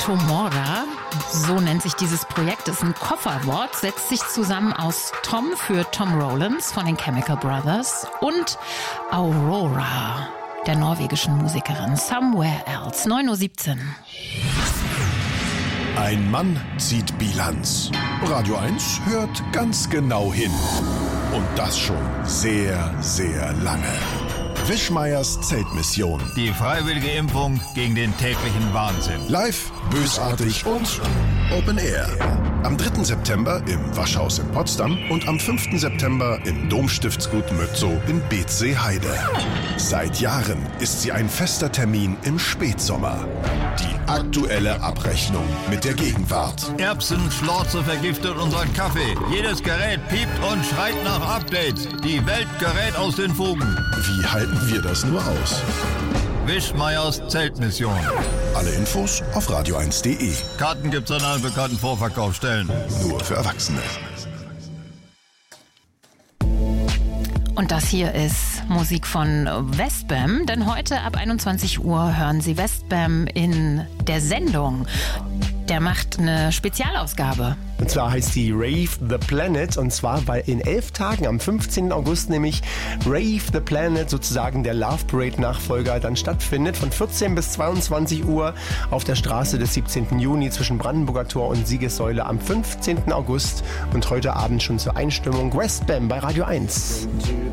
Tomorrow, so nennt sich dieses Projekt, ist ein Kofferwort, setzt sich zusammen aus Tom für Tom Rowlands von den Chemical Brothers und Aurora, der norwegischen Musikerin. Somewhere Else, 9:17 Uhr. Ein Mann zieht Bilanz. Radio 1 hört ganz genau hin. Und das schon sehr, sehr lange. Wischmeiers Zeltmission. Die freiwillige Impfung gegen den täglichen Wahnsinn. Live, bösartig und Open Air. Am 3. September im Waschhaus in Potsdam und am 5. September im Domstiftsgut Mötzow in Beetzsee-Heide. Seit Jahren ist sie ein fester Termin im Spätsommer. Die aktuelle Abrechnung mit der Gegenwart. Erbsen, Schlorze vergiftet unseren Kaffee. Jedes Gerät piept und schreit nach Updates. Die Welt gerät aus den Fugen. Wie halten wir das nur aus? Wischmeiers Zeltmission. Alle Infos auf radio1.de. Karten gibt's an allen bekannten Vorverkaufsstellen. Nur für Erwachsene. Und das hier ist Musik von Westbam, denn heute ab 21 Uhr hören Sie Westbam in der Sendung. Der macht eine Spezialausgabe. Und zwar heißt die Rave the Planet, und zwar, weil in 11 Tagen, am 15. August nämlich, Rave the Planet, sozusagen der Love Parade Nachfolger, dann stattfindet, von 14 bis 22 Uhr auf der Straße des 17. Juni zwischen Brandenburger Tor und Siegessäule am 15. August und heute Abend schon zur Einstimmung Westbam bei Radio 1.